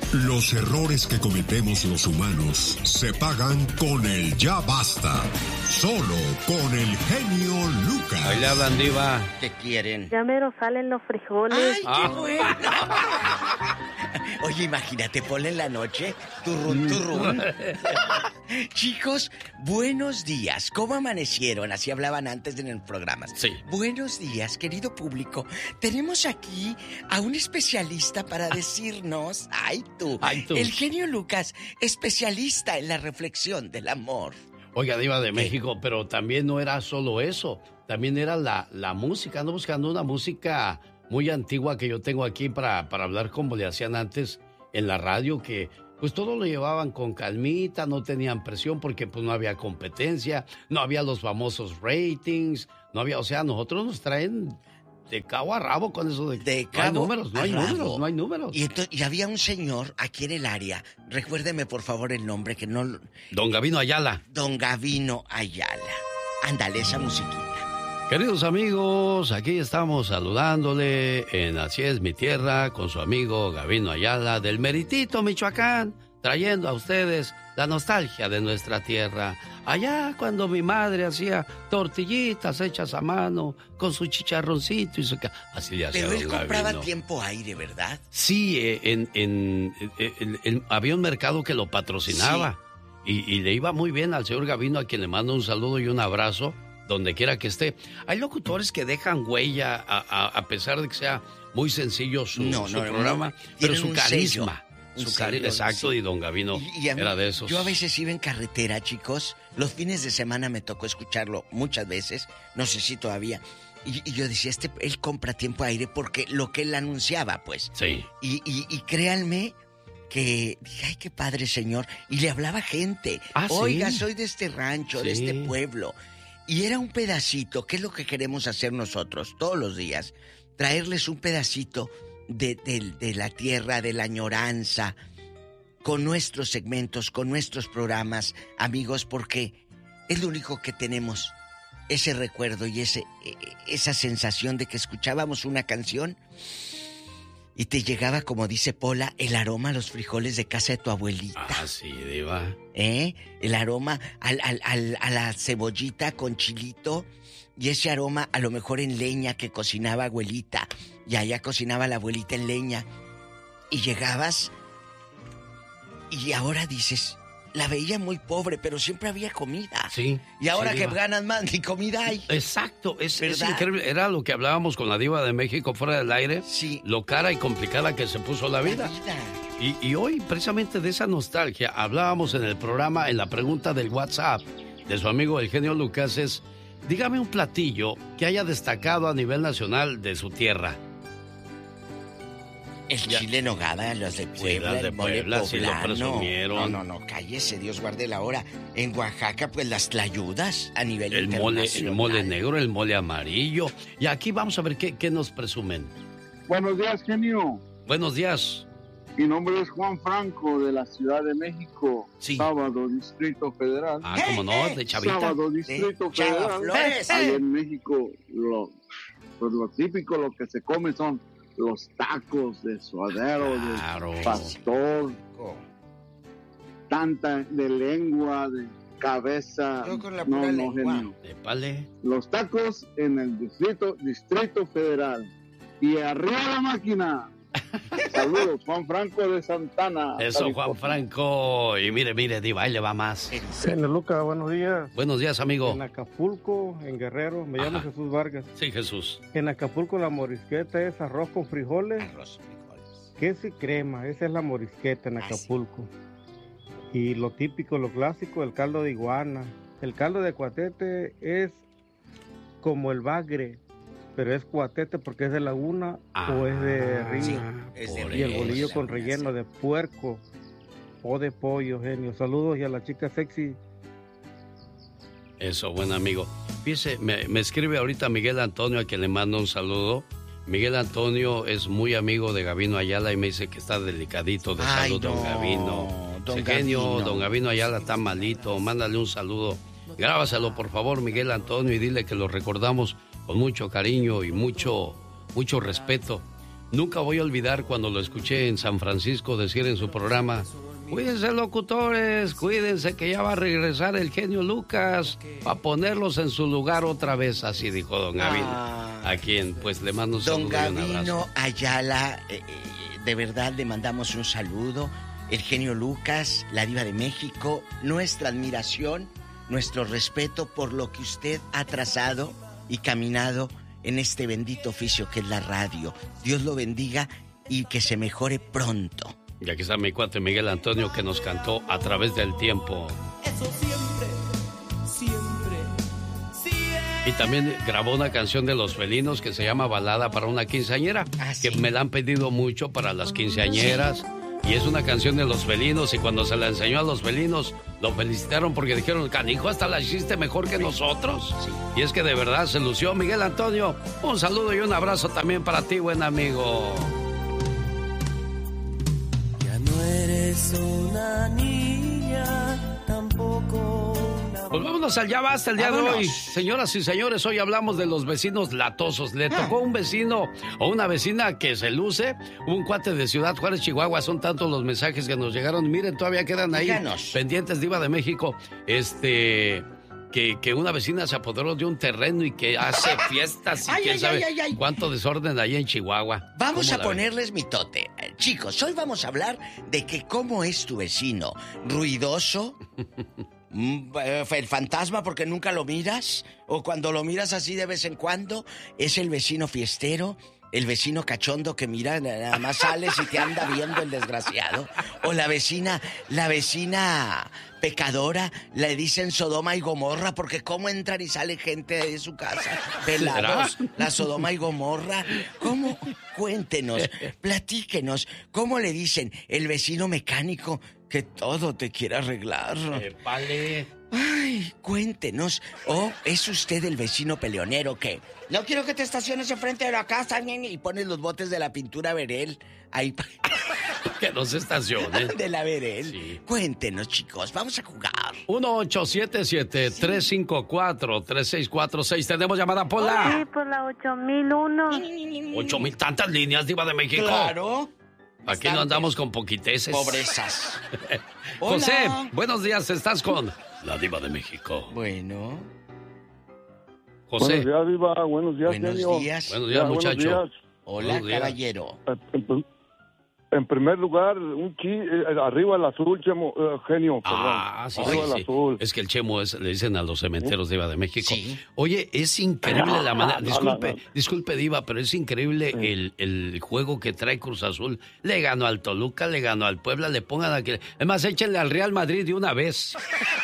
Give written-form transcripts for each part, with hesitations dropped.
Los errores que cometemos los humanos se pagan con el ya basta. Solo con el genio Lucas. Ahí le hablan, Diva. ¿Qué quieren? Ya mero salen los frijoles. ¡Ay, qué bueno! Oye, imagínate, ponle en la noche, turrún. Chicos, buenos días. ¿Cómo amanecieron? Así hablaban antes en el programa. Sí. Buenos días, querido público. Tenemos aquí a un especialista para decirnos... ¡Ay, tú! El genio Lucas, especialista en la reflexión del amor. Oiga, Diva de México, pero también no era solo eso. También era la música. Ando buscando una música muy antigua que yo tengo aquí para hablar como le hacían antes en la radio, que pues todo lo llevaban con calmita, no tenían presión porque pues no había competencia, no había los famosos ratings, no había, o sea, nosotros nos traen de cabo a rabo con eso de cabo no hay números. Y había un señor aquí en el área, recuérdeme por favor el nombre que no... Don Gavino Ayala. Don Gavino Ayala. Ándale, esa musiquita. Queridos amigos, aquí estamos saludándole en Así es mi tierra con su amigo Gavino Ayala del Meritito, Michoacán, trayendo a ustedes la nostalgia de nuestra tierra. Allá cuando mi madre hacía tortillitas hechas a mano con su chicharroncito y su... Así le hacía. Pero él Don compraba Gavino. Tiempo Aire, ¿verdad? Sí, había un mercado que lo patrocinaba, sí. y le iba muy bien al señor Gavino, a quien le mando un saludo y un abrazo donde quiera que esté. Hay locutores que dejan huella a pesar de que sea muy sencillo su programa, pero su carisma. Exacto, y don Gavino era de esos. Yo a veces iba en carretera, chicos. Los fines de semana me tocó escucharlo muchas veces. No sé si todavía. Y yo decía, él compra Tiempo Aire porque lo que él anunciaba, pues. Sí. Y créanme que dije, ay, qué padre, señor. Y le hablaba gente. Oiga, ¿sí? soy de este rancho, Sí. de este pueblo. Y era un pedacito, ¿qué es lo que queremos hacer nosotros todos los días? Traerles un pedacito de la tierra, de la añoranza, con nuestros segmentos, con nuestros programas, amigos, porque es lo único que tenemos, ese recuerdo y esa sensación de que escuchábamos una canción y te llegaba, como dice Pola, el aroma a los frijoles de casa de tu abuelita. Ah, sí, Diva. El aroma a la cebollita con chilito y ese aroma a lo mejor en leña que cocinaba abuelita. Y allá cocinaba la abuelita en leña. Y llegabas y ahora dices, la veía muy pobre, pero siempre había comida. Sí. Y ahora sí, que Diva. ganan más, ni comida hay. Exacto, es ¿Verdad? increíble. Era lo que hablábamos con la Diva de México fuera del aire. Sí. Lo cara y complicada que se puso la vida. Y hoy, precisamente de esa nostalgia, hablábamos en el programa, en la pregunta del WhatsApp de su amigo el genio Lucas, es, dígame un platillo que haya destacado a nivel nacional de su tierra. El chile en nogada, los de Puebla, las de el mole Puebla, sí lo poblano. presumieron. No, cállese, Dios guarde la hora. En Oaxaca, pues las tlayudas a nivel El internacional. mole negro, el mole amarillo. Y aquí vamos a ver qué nos presumen. Buenos días, genio. Buenos días. Mi nombre es Juan Franco, de la Ciudad de México. Sí. Sábado, Distrito Federal. Ah, ¿cómo no? De Chavita. Sábado, Distrito Chava Federal. Flores. Ahí en México, lo típico, lo que se come son los tacos de suadero, Claro. de pastor, tanta de lengua, de cabeza. Yo con la pura lengua. genio. Épale. Los tacos en el Distrito Federal. Y arriba la máquina. Saludos, Juan Franco de Santana. Eso, California. Juan Franco. Y mire, Diva, ahí le va más. Genio Lucas, buenos días. Buenos días, amigo. En Acapulco, en Guerrero, me llamo Ajá. Jesús Vargas. Sí, Jesús. En Acapulco la morisqueta es arroz con frijoles, Arroz, frijoles. queso y crema. Esa es la morisqueta en Ah, sí. Acapulco. Y lo típico, lo clásico, el caldo de iguana. El caldo de cuatete es como el bagre, pero es cuatete porque es de laguna o es de río. Sí, es de por Y el río, bolillo la con una, relleno sí. de puerco o de pollo, genio. Saludos y a la chica sexy. Eso, buen amigo. Fíjese, me escribe ahorita Miguel Antonio, a quien le mando un saludo. Miguel Antonio es muy amigo de Gavino Ayala y me dice que está delicadito de Ay, salud, don no, Gavino. don Dice, genio, Gavino. don Gavino Ayala está malito, mándale un saludo. Grábaselo, por favor, Miguel Antonio, y dile que lo recordamos con mucho cariño y mucho respeto. Nunca voy a olvidar cuando lo escuché en San Francisco decir en su programa: cuídense, locutores, cuídense que ya va a regresar el genio Lucas para ponerlos en su lugar otra vez. Así dijo don Gavino, a quien pues le mando un saludo y un abrazo. Don Gavino Ayala, de verdad le mandamos un saludo. El genio Lucas, la diva de México, nuestra admiración, nuestro respeto por lo que usted ha trazado y caminado en este bendito oficio que es la radio. Dios lo bendiga y que se mejore pronto. Y aquí está mi cuate Miguel Antonio, que nos cantó A través del tiempo. Eso siempre, siempre, siempre. Y también grabó una canción de Los Felinos que se llama Balada para una quinceañera, ¿sí? Que me la han pedido mucho para las quinceañeras. Y es una canción de Los Felinos, y cuando se la enseñó a Los Felinos, lo felicitaron porque dijeron: canijo, hasta la hiciste mejor que nosotros. Sí. Y es que de verdad se lució. Miguel Antonio, un saludo y un abrazo también para ti, buen amigo. Ya no eres una niña, tampoco una... Pues vámonos al Ya Basta el día de hoy. Señoras y señores, hoy hablamos de los vecinos latosos. Le tocó un vecino o una vecina que se luce. Un cuate de Ciudad Juárez, Chihuahua. Son tantos los mensajes que nos llegaron. Miren, todavía quedan ahí. Díganos. Pendientes, diva de México. Que una vecina se apoderó de un terreno y que hace fiestas y quién sabe cuánto desorden ahí en Chihuahua. Vamos a ponerles mitote. Chicos, hoy vamos a hablar de que cómo es tu vecino. ¿Ruidoso? ¿El fantasma porque nunca lo miras? ¿O cuando lo miras así de vez en cuando? ¿Es el vecino fiestero? ¿El vecino cachondo que mira, nada más sales y te anda viendo el desgraciado? ¿O la vecina pecadora, le dicen Sodoma y Gomorra porque cómo entran y sale gente de su casa pelados? La Sodoma y Gomorra. ¿Cómo? Cuéntenos, platíquenos. ¿Cómo le dicen el vecino mecánico que todo te quiere arreglar? Vale. Ay, cuéntenos. ¿O es usted el vecino peleonero que no quiero que te estaciones enfrente de la casa y pones los botes de la pintura Verel ahí? Que no se estacione. De la Verel. Sí. Cuéntenos, chicos, vamos a jugar. 1-877-354-3646. ¿Tenemos llamada, Pola? Sí, por la 8001. 8,000, tantas líneas, diva de México. Claro. Aquí no andamos con poquiteces. Pobrezas. José, Hola. buenos días, estás con la diva de México. Bueno. José. Buenos días, diva. Buenos días, Buenos genio. días. Buenos días, muchacho. Buenos días. Hola, Buenos días. caballero. En primer lugar, arriba el azul, Chemo, genio. Sí, arriba el azul. Es que el Chemo le dicen a los cementeros, diva de México. Sí. Oye, es increíble la manera. Disculpe, diva, pero es increíble el juego que trae Cruz Azul. Le ganó al Toluca, le ganó al Puebla, le pongan a que... Además, échenle al Real Madrid de una vez.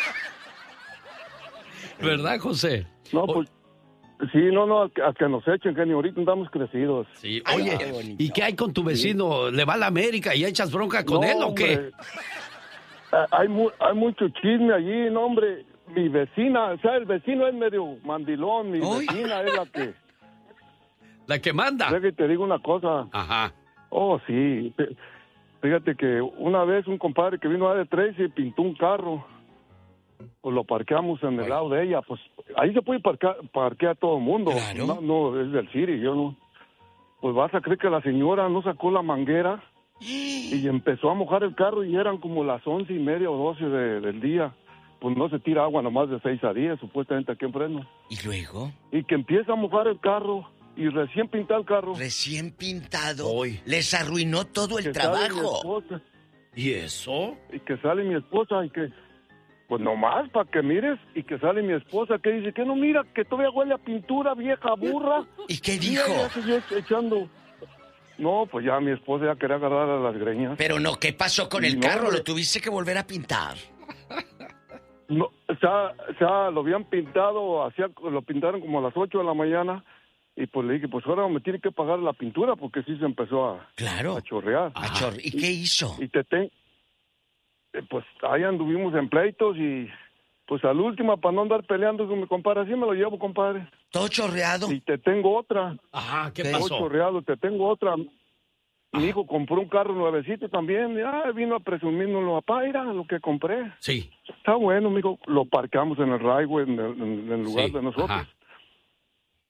¿Verdad, José? No, pues... Sí, no, a que nos echen, genio. Ahorita andamos crecidos. Sí, Ay, oye, qué bonito. ¿y qué hay con tu vecino? ¿Le va a la América y echas bronca con No, él o qué? hombre. Hay mucho chisme allí, no, hombre. Mi vecina, o sea, el vecino es medio mandilón. Mi Uy. vecina es la que... La que manda. Deja que te digo una cosa. Ajá. Oh, sí. Fíjate que una vez un compadre que vino a de Tracy pintó un carro. Pues lo parqueamos en el lado de ella. Pues ahí se puede parquear todo el mundo. Claro. No, es del City, yo no. Pues vas a creer que la señora no sacó la manguera y empezó a mojar el carro y eran como las 11:30 o 12 del día. Pues no se tira agua nomás de 6 a 10, supuestamente aquí en Fresno. ¿Y luego? Y que empieza a mojar el carro y recién pintar el carro. Recién pintado. Hoy. Les arruinó todo el Que sale mi trabajo. esposa, ¿Y eso? y que sale mi esposa y que... Pues nomás para que mires y que sale mi esposa que dice que no mira que todavía huele a pintura vieja burra. ¿Y qué Y dijo? ella siguió echando. No, pues ya mi esposa ya quería agarrar a las greñas. Pero no, ¿qué pasó con el No, carro? hombre. Lo tuviste que volver a pintar. No, o sea, lo habían pintado, lo pintaron como a las 8 de la mañana y pues le dije, pues ahora me tiene que pagar la pintura porque sí se empezó a Claro. chorrear. ¿Y qué hizo? Y pues ahí anduvimos en pleitos y pues al último, para no andar peleando con mi compadre, así me lo llevo, compadre. ¿Todo chorreado? Y te tengo otra. Ajá, ¿qué Todo pasó? chorreado, te tengo otra. Mi hijo compró un carro nuevecito también. Vino a presumírnoslo. Papá, mira lo que compré. Sí. Está bueno, mijo. Lo parqueamos en el driveway, en el lugar Sí, de nosotros. ajá.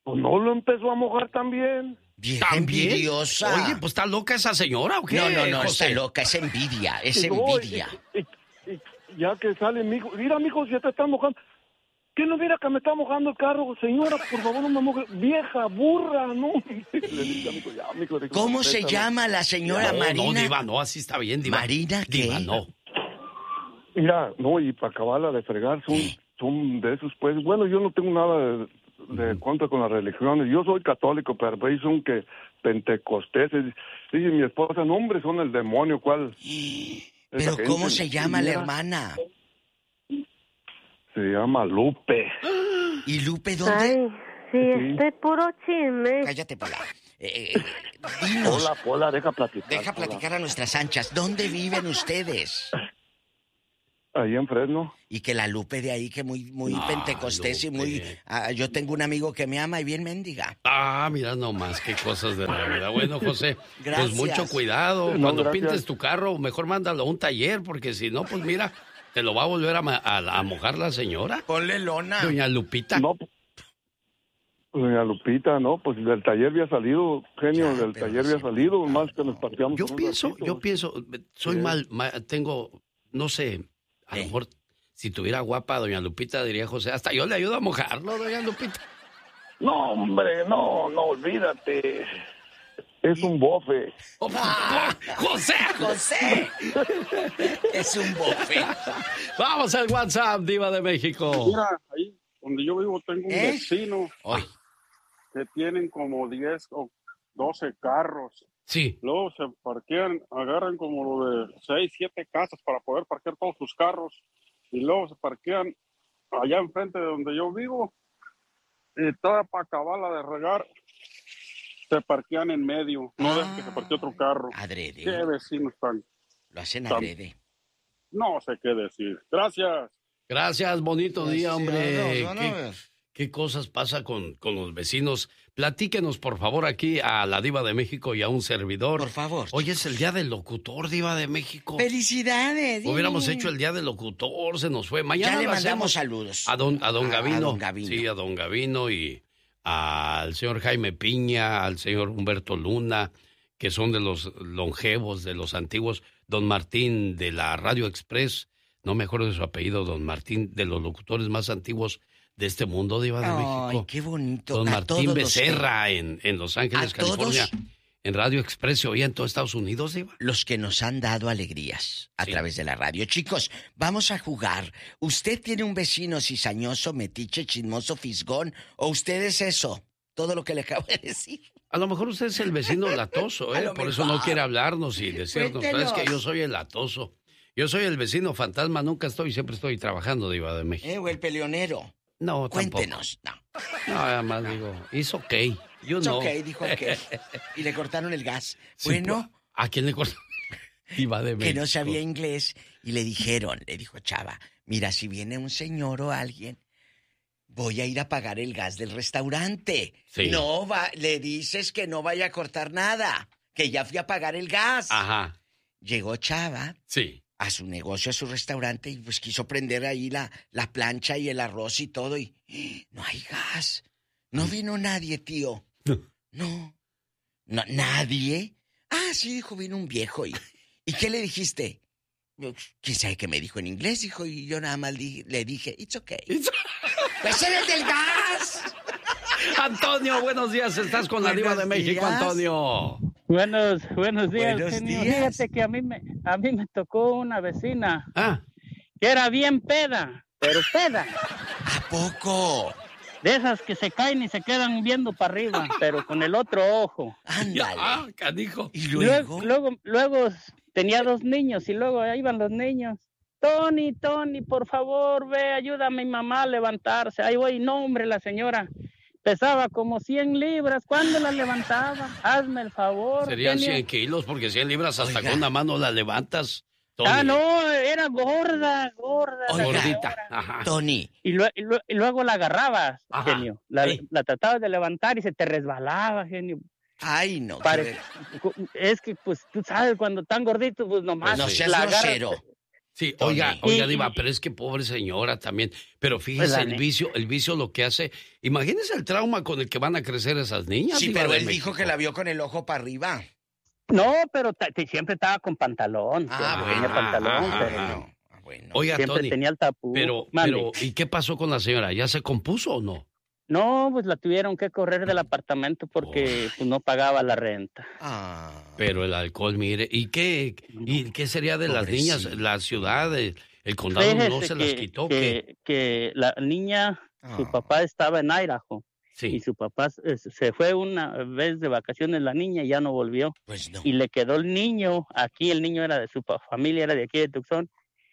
Pues no lo empezó a mojar también. Vieja ¿También? envidiosa. Oye, pues está loca esa señora, ¿o qué? No, José? está loca, es envidia, es No, envidia. y ya que sale mi hijo, mira, mijo, si ya te está mojando. ¿Qué no mira que me está mojando el carro? Señora, por favor, no me moje. Vieja, burra, ¿no? Le dije a mi hijo, ya, mijo, dijo, ¿Cómo se respétame. llama la señora No, Marina? no, Diva, no, así está bien, Diva. ¿Marina qué? Diva, no. Mira, no, y para acabarla de fregar, son de esos, pues, bueno, yo no tengo nada de contra con las religiones. Yo soy católico, pero pues son que pentecosteses. Dice mi esposa, no, hombre, son el demonio, ¿cuál? Pero Esa ¿cómo gente, se llama la mira, hermana? Se llama Lupe. ¿Y Lupe dónde? Ay, sí, estoy puro chisme. Cállate, Pola. Dinos, Hola, deja platicar. deja Pola. platicar a nuestras anchas. ¿Dónde viven ustedes? Ahí en Fresno. Y que la Lupe de ahí, que muy Ah, pentecostés y muy... Lupe. yo tengo un amigo que me ama y bien mendiga. Ah, mira nomás, qué cosas de la vida. Bueno, José, Gracias. pues mucho cuidado. No, Cuando gracias. pintes tu carro, mejor mándalo a un taller, porque si no, pues mira, te lo va a volver a mojar la señora. Ponle lona. Doña Lupita. No, doña Lupita, no, pues del taller había salido, genio, Ya, del pero taller no había se salido, puede. más que nos partíamos. Yo un pienso, ratito. soy Sí. mal, tengo, no sé, a lo mejor si tuviera guapa doña Lupita, diría José, hasta yo le ayudo a mojarlo, doña Lupita. No, hombre, no, olvídate. Es un bofe. Oh, ¡José! ¡José! Es un bofe. Vamos al WhatsApp, Diva de México. Mira, ahí donde yo vivo tengo un vecino Ay, que tienen como 10 o 12 carros. sí. Luego se parquean, agarran como lo de 6, 7 casas para poder parquear todos sus carros. Y luego se parquean allá enfrente de donde yo vivo. Y toda para acabarla de regar, se parquean en medio. No dejan que se parquee otro carro. Adrede. ¿Qué vecinos tan? Lo hacen adrede. No sé qué decir. Gracias. Gracias, bonito día, hombre. No, ¿Qué cosas pasa con los vecinos? Platíquenos, por favor, aquí a la Diva de México y a un servidor. Por favor. Hoy es el Día del Locutor, Diva de México. ¡Felicidades! Hubiéramos hecho el Día del Locutor, se nos fue. Mañana Ya le lo mandamos hacemos. saludos. A don Gavino. A don Gavino. Sí, a don Gavino y al señor Jaime Piña, al señor Humberto Luna, que son de los longevos, de los antiguos. Don Martín de la Radio Express, no me acuerdo de su apellido, don Martín, de los locutores más antiguos de este mundo, Diva de México. Ay, qué bonito. Don A Martín todos Becerra en Los Ángeles, a California. todos En Radio Express se oía en todo Estados Unidos, Diva. los que nos han dado alegrías a Sí. través de la radio. Chicos, vamos a jugar. ¿Usted tiene un vecino cizañoso, metiche, chismoso, fisgón? ¿O usted es eso? Todo lo que le acabo de decir. A lo mejor usted es el vecino latoso, A ¿eh? lo Por eso mejor. no quiere hablarnos y decirnos. Cuéntenos. ¿Sabes que yo soy el latoso? Yo soy el vecino fantasma, nunca estoy, siempre estoy trabajando, Diva de México. O el peleonero. No, Cuéntenos. tampoco. No, además digo, it's okay. You It's know. okay, dijo que. Y le cortaron el gas. Sí, Bueno, ¿a quién le cortó? Diva de México. que no sabía inglés y le dijeron, le dijo Chava, mira, si viene un señor o alguien, voy a ir a pagar el gas del restaurante. Sí. No va, le dices que no vaya a cortar nada, que ya fui a pagar el gas. Ajá, Llegó Chava sí. a su negocio, a su restaurante, y pues quiso prender ahí la plancha y el arroz y todo, y no hay gas. No vino nadie, tío. No. ¿Nadie? Ah, sí, dijo, vino un viejo. ¿Y qué le dijiste? ¿Quién sabe qué me dijo en inglés, hijo? Y yo nada más le dije, it's okay. ¡Pues eres del gas! Antonio, buenos días. Estás con la Buenos Diva de México, días. Antonio. Buenos días, Buenos genio. días. Fíjate que a mí me tocó una vecina Ah, que era bien peda, pero peda. ¿A poco? De esas que se caen y se quedan viendo para arriba, pero con el otro ojo. Ándale. ah, canijo. ¿Y luego? Luego tenía 2 niños y luego ahí iban los niños. Tony, por favor, ve, ayuda a mi mamá a levantarse. Ahí voy, no, hombre, la señora pesaba como 100 libras. ¿Cuándo la levantaba? Hazme el favor. Serían genio. 100 kilos, porque 100 libras hasta Oiga. con una mano la levantas. Tony. Ah, no, era gorda. la Oiga. Gordita. señora. Ajá. Tony, Y luego la agarrabas, Ajá. genio. Sí. La tratabas de levantar y se te resbalaba, genio. ay, no. Es que, pues, tú sabes, cuando tan gordito, pues nomás No sí. seas la agarras. grosero. Sí, Tony. oiga, Diva, pero es que pobre señora también. Pero fíjese, Pues, el vicio lo que hace. Imagínese el trauma con el que van a crecer esas niñas. Sí, Diva pero de él México. dijo que la vio con el ojo para arriba. No, pero siempre estaba con pantalón. Ah, Tenía bueno. pantalón, Ah, pero Bueno, bueno. Oiga, siempre Tony, tenía el tapú. pero, Mande. ¿y qué pasó con la señora? ¿Ya se compuso o no? No, pues la tuvieron que correr del apartamento porque pues, no pagaba la renta. Ah. Pero el alcohol, mire, ¿y qué sería de las niñas? Pobrecita. La ciudad, el condado no Fíjese se las quitó. ¿Qué? que la niña, su Ah. papá estaba en Idaho y Sí. su papá se fue una vez de vacaciones la niña y ya no volvió. Pues no. Y le quedó el niño aquí, el niño era de su familia, era de aquí de Tucson.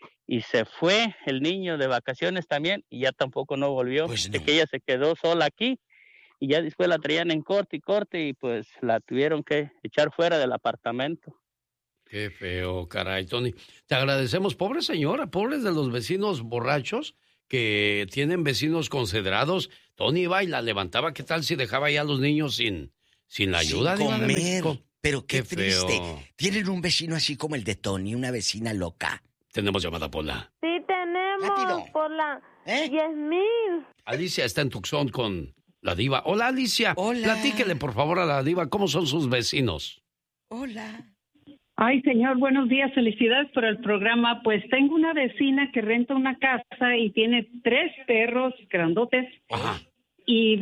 Y se fue el niño de vacaciones también y ya tampoco no volvió. Pues De no. que ella se quedó sola aquí y ya después la traían en corte y pues la tuvieron que echar fuera del apartamento. Qué feo, caray, Tony. Te agradecemos, pobre señora, pobres de los vecinos borrachos que tienen vecinos considerados. Tony iba y la levantaba. ¿Qué tal si dejaba ya a los niños sin la ayuda? Sin Diva de comer. México? Pero qué triste. feo. Tienen un vecino así como el de Tony, una vecina loca. Tenemos llamada, Pola. Sí, tenemos Rápido. por la ¿Eh? 10,000. Alicia está en Tucson con la Diva. Hola, Alicia. Hola. Platíquele, por favor, a la Diva, ¿cómo son sus vecinos? Hola. Ay, señor, buenos días, felicidades por el programa. Pues tengo una vecina que renta una casa y tiene 3 perros grandotes Ajá. y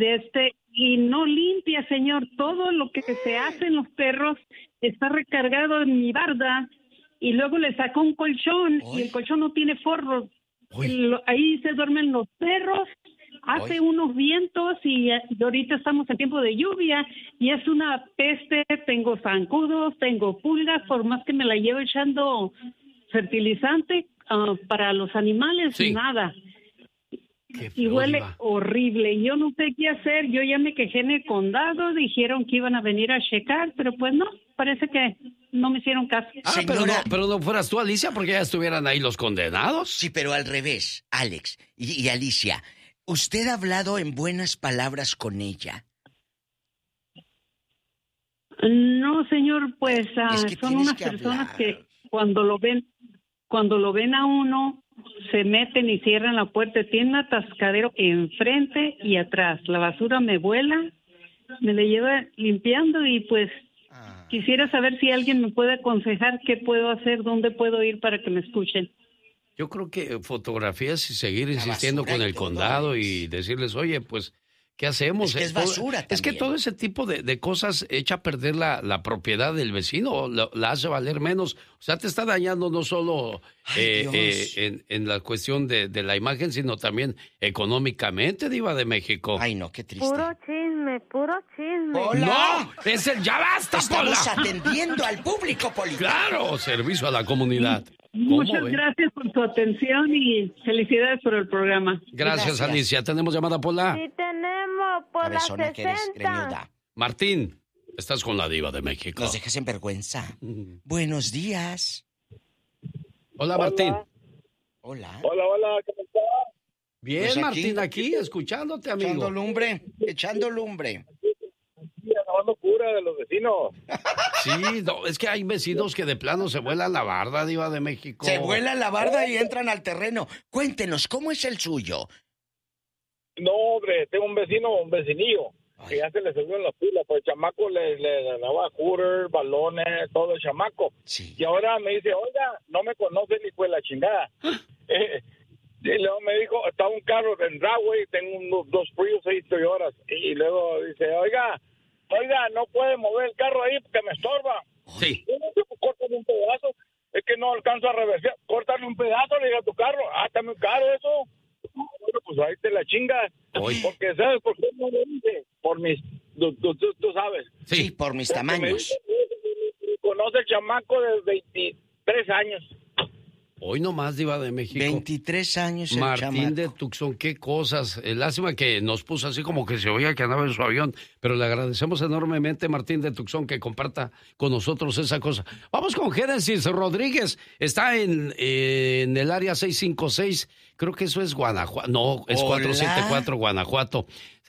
y no limpia, señor. Todo lo que se hace en los perros está recargado en mi barda y luego le sacó un colchón y el colchón no tiene forros. Ahí se duermen los perros. Hace unos vientos y ahorita estamos en tiempo de lluvia y es una peste. Tengo zancudos, tengo pulgas, por más que me la llevo echando fertilizante para los animales, Sí. nada. Qué Y feo, huele Diva. horrible. Yo no sé qué hacer. Yo ya me quejé en el condado, dijeron que iban a venir a checar, pero pues no, parece que no me hicieron caso. Pero no fueras tú, Alicia, porque ya estuvieran ahí los condenados. Sí, pero al revés, Alex y Alicia. ¿Usted ha hablado en buenas palabras con ella? No, señor, pues Es que son tienes unas que personas hablar. que cuando lo ven a uno, se meten y cierran la puerta. Tiene un atascadero enfrente y atrás. La basura me vuela, me la lleva limpiando y pues quisiera saber si alguien me puede aconsejar qué puedo hacer, dónde puedo ir para que me escuchen. Yo creo que fotografías y seguir insistiendo basura con y el todo, condado y decirles, oye, pues, ¿qué hacemos? Es que es Todo- basura Es que también. todo ese tipo de cosas echa a perder la propiedad del vecino, la hace valer menos. O sea, te está dañando no solo Dios. en la cuestión de la imagen, sino también económicamente, Diva de México. Ay, no, qué triste. Puro chisme, puro chisme. Hola. ¡No! ¡Es el ya basta, Estamos Pola! atendiendo al público, Polita. ¡Claro! Servicio a la comunidad. Muchas ve? gracias por su atención y felicidades por el programa. Gracias, Alicia. ¿Tenemos llamada, Pola? Sí, tenemos por la Cabezona que eres 60. greñuda. Martín, estás con la Diva de México. Nos dejas en vergüenza. Buenos días. Hola, Martín. Hola. Hola, ¿cómo estás? Bien, Pues aquí, Martín, aquí, escuchándote, amigo. Echando lumbre, echando lumbre. Lavando cura de los vecinos. Sí, no, es que hay vecinos que de plano se vuelan la barda, Diva de México. Se vuela la barda y entran al terreno. Cuéntenos, ¿cómo es el suyo? No, hombre, tengo un vecinillo, que ya se le subió en la pila, pues el chamaco le daba cooler, balones, todo el chamaco. Sí. Y ahora me dice, oiga, no me conoce ni fue la chingada. Y luego me dijo, está un carro en driveway, tengo unos 2 Prius, 6 Toyotas. Y luego dice, oiga, no puede mover el carro ahí porque me estorba. Sí. Córtale un pedazo, es que no alcanzo a reversar. Córtale un pedazo, le digo a tu carro. Está muy caro eso. Bueno, pues ahí te la chingas. Oye. Porque, ¿sabes por qué no lo dice? Por mis, tú sabes. Sí, por mis Porque me tamaños. dice, conoce el chamaco de 23 años. Hoy nomás, Diva de México. 23 años el Martín chamaco. de Tucson, qué cosas. Lástima que nos puso así como que se oía que andaba en su avión, pero le agradecemos enormemente, Martín de Tucson, que comparta con nosotros esa cosa. Vamos con Génesis Rodríguez. Está en el área 656. Creo que eso es Guanajuato. No, es Hola. 474 Guanajuato.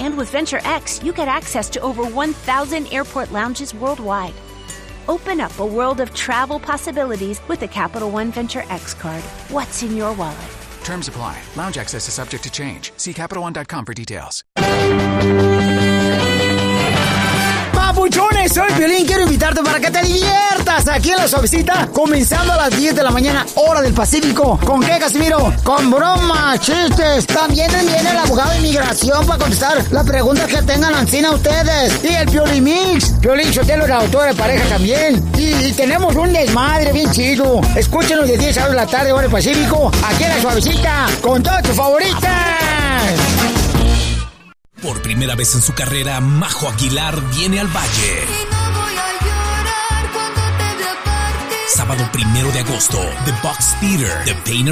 And with Venture X, you get access to over 1,000 airport lounges worldwide. Open up a world of travel possibilities with the Capital One Venture X card. What's in your wallet? Terms apply. Lounge access is subject to change. See CapitalOne.com for details. Papuchones, soy Piolín. Quiero invitarte para que te diviertas aquí en La Suavecita, comenzando a las 10 de la mañana, hora del Pacífico. ¿Con qué, Casimiro? Con bromas, chistes. También viene el abogado de inmigración para contestar las preguntas que tengan ancina ustedes. Y el Piolín Mix. Piolín Sotelo, el autor de pareja también. Y tenemos un desmadre bien chido. Escúchenos de 10 a 2 de la tarde, hora del Pacífico, aquí en La Suavecita, con todas tus favoritas. Por primera vez en su carrera, Majo Aguilar viene al Valle. Sábado 1 de agosto, The Box Theater, The Painter